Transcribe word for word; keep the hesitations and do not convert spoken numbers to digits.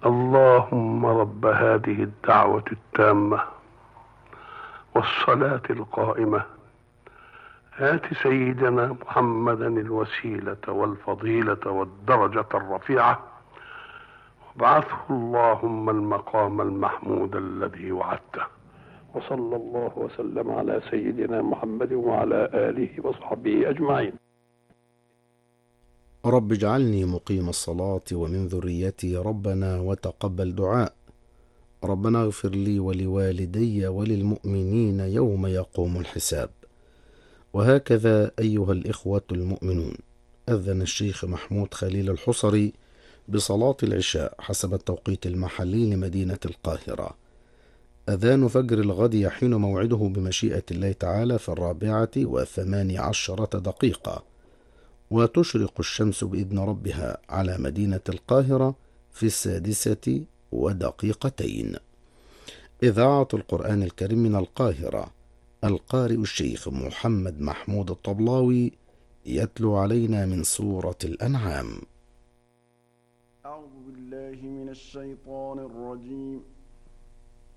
اللهم رب هذه الدعوة التامة والصلاة القائمة، آت سيدنا محمدا الوسيلة والفضيلة والدرجة الرفيعة، وابعثه اللهم المقام المحمود الذي وعدته. وصلى الله وسلم على سيدنا محمد وعلى آله وصحبه أجمعين. رب اجعلني مقيم الصلاة ومن ذريتي ربنا وتقبل دعاء. ربنا اغفر لي ولوالدي وللمؤمنين يوم يقوم الحساب. وهكذا أيها الإخوة المؤمنون، أذن الشيخ محمود خليل الحصري بصلاة العشاء حسب التوقيت المحلي لمدينة القاهرة. أذان فجر الغد يحين موعده بمشيئة الله تعالى في الرابعة وثماني عشرة دقيقة، وتشرق الشمس بإذن ربها على مدينة القاهرة في السادسة ودقيقتين. إذاعة القرآن الكريم من القاهرة، القارئ الشيخ محمد محمود الطبلاوي يتلو علينا من سورة الأنعام. أعوذ بالله من الشيطان الرجيم.